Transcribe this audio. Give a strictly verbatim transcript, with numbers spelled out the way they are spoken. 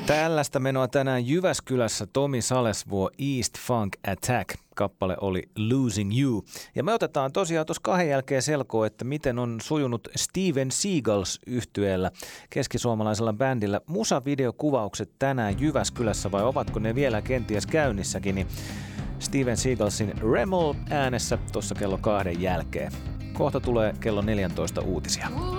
Tällaista menoa tänään Jyväskylässä Tomi Salesvuo East Funk Attack. Kappale oli Losing You. Ja me otetaan tosiaan tuossa kahden jälkeen selkoa, että miten on sujunut Steven Seagals -yhtyeellä, keskisuomalaisella bändillä. Musavideokuvaukset tänään Jyväskylässä vai ovatko ne vielä kenties käynnissäkin? Niin Steven Seagalsin Remol äänessä tuossa kello kahden jälkeen. Kohta tulee kello neljäntoista uutisia.